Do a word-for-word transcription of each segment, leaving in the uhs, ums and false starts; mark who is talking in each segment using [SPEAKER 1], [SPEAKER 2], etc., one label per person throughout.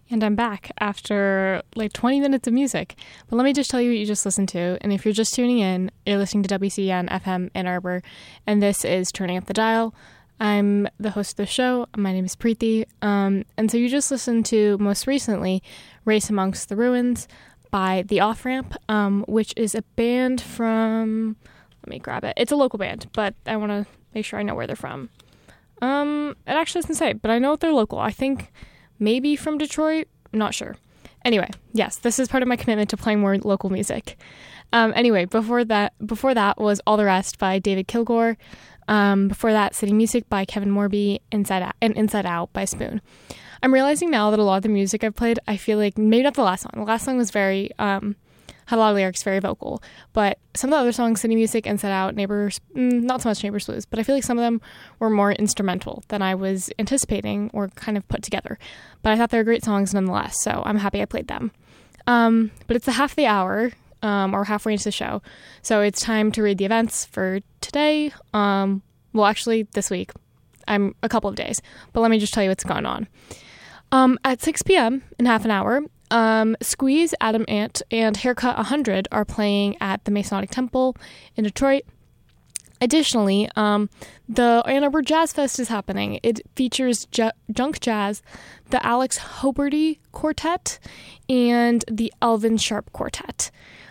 [SPEAKER 1] And I'm back after like twenty minutes of music. But let me just tell you what you just listened to. And if you're just tuning in, you're listening to W C N F M Ann Arbor, and this is Turning Up the Dial. I'm the host of the show. My name is Preeti. Um, and so you just listened to, most recently, Race Amongst the Ruins by The Off Ramp, um, which is a band from... Let me grab it. It's a local band, but I want to make sure I know where they're from. Um, it actually doesn't say, but I know they're local. I think... maybe from Detroit, not sure. Anyway, yes, this is part of my commitment to playing more local music. Um, anyway, before that, before that was All the Rest by David Kilgour. Um, before that, City Music by Kevin Morby, Inside Out, and Inside Out by Spoon. I'm realizing now that a lot of the music I've played, I feel like maybe not the last song. The last song was very um, had a lot of lyrics, very vocal. But some of the other songs, City Music, Inside Out, Neighbors, mm, not so much Neighbors Blues, but I feel like some of them were more instrumental than I was anticipating or kind of put together. But I thought they were great songs nonetheless, so I'm happy I played them. Um, but it's a half the hour, um, or halfway into the show, so it's time to read the events for today. Um, well, actually, this week. I'm a couple of days, but let me just tell you what's going on. Um, at six p.m. in half an hour, Um, Squeeze, Adam Ant, and Haircut one hundred are playing at the Masonic Temple in Detroit. Additionally, um, the Ann Arbor Jazz Fest is happening. It features J- Junk Jazz, the Alex Hoberty Quartet, and the Elvin Sharp Quartet.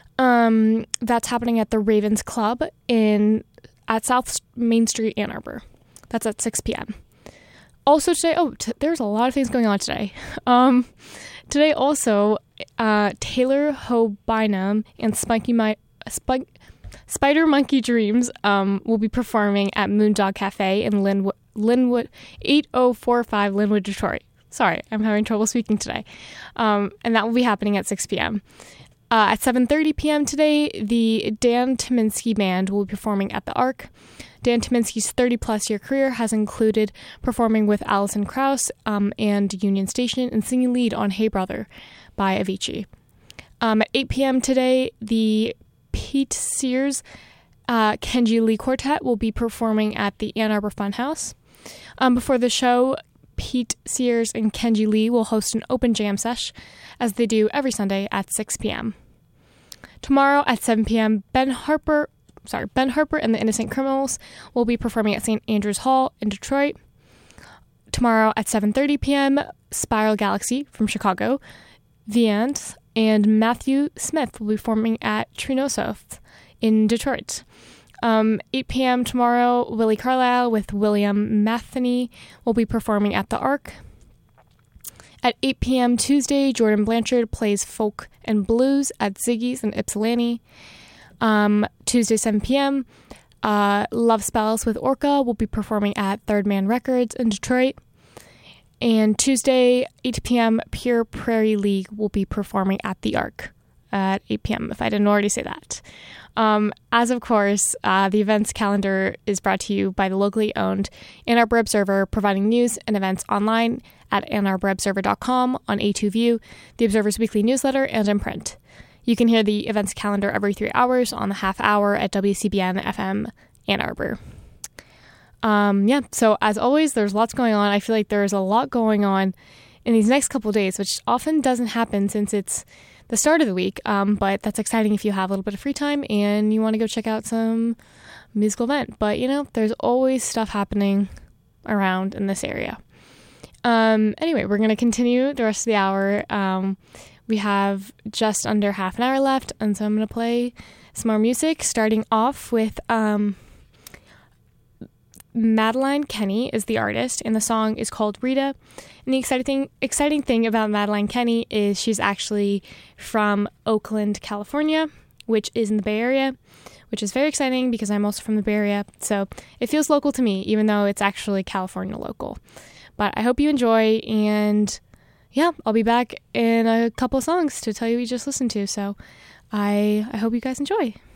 [SPEAKER 1] Um, that's happening at the Ravens Club in at South Main Street, Ann Arbor. That's at six p.m. Also today, oh, t- there's a lot of things going on today. Um... Today also, uh, Taylor Hobynum and Spunky My- Spunk- Spider Monkey Dreams um, will be performing at Moondog Cafe in Linwood, Linwood eight oh four five Linwood, Detroit. Sorry, I'm having trouble speaking today. Um, and that will be happening at six p.m. Uh, at seven thirty p.m. today, the Dan Tyminski Band will be performing at the Arc. Dan Tyminski's thirty-plus year career has included performing with Alison Krauss um, and Union Station and singing lead on Hey Brother by Avicii. Um, at eight p.m. today, the Pete Sears uh, Kenji Lee Quartet will be performing at the Ann Arbor Funhouse. Um, before the show, Pete Sears and Kenji Lee will host an open jam sesh, as they do every Sunday at six p.m. Tomorrow at seven p.m., Ben Harper... Sorry, Ben Harper and the Innocent Criminals will be performing at Saint Andrews Hall in Detroit. Tomorrow at seven thirty p.m., Spiral Galaxy from Chicago, Viands, and Matthew Smith will be performing at Trinosoft in Detroit. Um, eight p.m. tomorrow, Willie Carlisle with William Matheny will be performing at the Arc. At eight p.m. Tuesday, Jordan Blanchard plays folk and blues at Ziggy's in Ypsilanti. Um, Tuesday, seven p.m., uh, Love Spells with Orca will be performing at Third Man Records in Detroit. And Tuesday, eight p.m., Pure Prairie League will be performing at the Arc at eight p.m., if I didn't already say that. Um, as of course, uh, the events calendar is brought to you by the locally owned Ann Arbor Observer, providing news and events online at ann arbor observer dot com, on A two View, the Observer's weekly newsletter, and in print. You can hear the events calendar every three hours on the half hour at W C B N F M Ann Arbor. Um, yeah, so as always, there's lots going on. I feel like there's a lot going on in these next couple of days, which often doesn't happen since it's the start of the week. Um, but that's exciting if you have a little bit of free time and you want to go check out some musical event. But, you know, there's always stuff happening around in this area. Um, anyway, we're going to continue the rest of the hour. Um, We have just under half an hour left, and so I'm going to play some more music, starting off with um, Madeline Kenny is the artist, and the song is called Rita. And the exciting thing, exciting thing about Madeline Kenny is she's actually from Oakland, California, which is in the Bay Area, which is very exciting because I'm also from the Bay Area. So it feels local to me, even though it's actually California local. But I hope you enjoy, and yeah, I'll be back in a couple of songs to tell you what you just listened to. So I, I hope you guys enjoy.